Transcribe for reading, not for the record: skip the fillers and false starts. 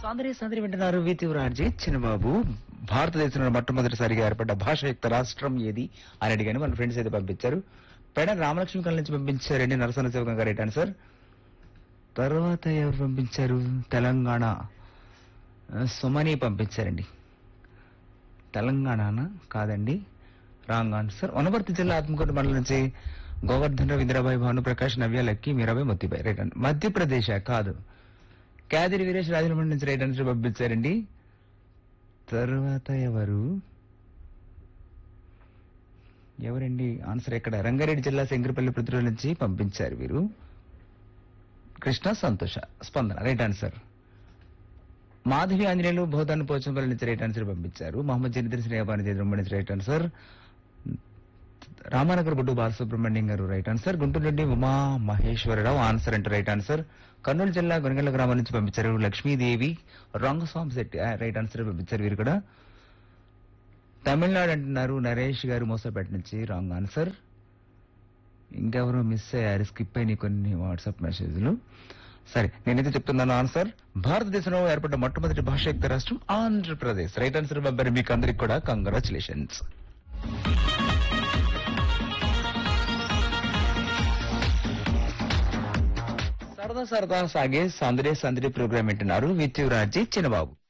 సాంద్రే సాంద్రి వింటున్నారు వితివరాజీ చిన్నబాబు. భారతదేశంలో మొట్టమొదటిసారిగా ఏర్పడ్డ భాషయుక్త రాష్ట్రం ఏది అని అడిగాను. మన ఫ్రెండ్స్ అయితే పంపించారు. పెడ రామలక్ష్మి కళ నుంచి పంపించారండి. నరసన శివగం గారు రైట్ ఆన్సర్. తర్వాత ఎవరు పంపించారు? తెలంగాణ సుమని పంపించారండి. తెలంగాణ కాదండి, రాంగ్ ఆన్సర్. వనపర్తి జిల్లా ఆత్మకూరు మండలం నుంచి గోవర్ధన్ రావు, ఇందిరాబాయి, భానుప్రకాష్, నవ్య, lucky, Mirabai, Mottibai right answer. Madhya Pradesh కాదు, క్యాదిరి వీరేష్ రాజమండ్రి నుంచి రైట్ ఆన్సర్ పంపించారండి. తర్వాత ఎవరండి ఆన్సర్? ఎక్కడ? రంగారెడ్డి జిల్లా శంకరపల్లి పృథ్వీ నుంచి పంపించారు వీరు. కృష్ణ, సంతోష, స్పందన రైట్ ఆన్సర్. మాధవి ఆంజనేయులు బోధాన్ పోచంపల్లి నుంచి రైట్ ఆన్సర్ పంపించారు. మహమ్మద్ జనిద్ర శ్రేయబాని జయద్రమ్మ నుంచి రైట్ ఆన్సర్. రామానగర్ బొడ్డు బాలసుబ్రహ్మణ్యం గారు రైట్ ఆన్సర్. గుంటూరు నుండి ఉమా మహేశ్వరరావు ఆన్సర్ అంటే రైట్ ఆన్సర్. కర్నూలు జిల్లా గొనగండ్ల గ్రామం నుంచి పంపించారు. లక్ష్మీదేవి రంగస్వామి శెట్టి రైట్ ఆన్సర్ పంపించారు వీరు కూడా. తమిళనాడు అంటున్నారు నరేష్ గారు మోసపేట నుంచి రాంగ్ ఆన్సర్. ఇంకెవరో మిస్ అయ్యారు, స్కిప్ అయినాయి కొన్ని వాట్సాప్ మెసేజ్లు. సరే, నేనైతే చెప్తున్నాను ఆన్సర్. భారతదేశంలో ఏర్పడ్డ మొట్టమొదటి భాషయుక్త రాష్ట్రం ఆంధ్రప్రదేశ్ రైట్ ఆన్సర్ పంపారు. మీకు అందరికి కూడా కంగ్రాచులేషన్స్. సరదా సరదా సాగే సందడి సందడి ప్రోగ్రామ్ వింటున్నారు విత్ యువరాజీ చిన్నబాబు.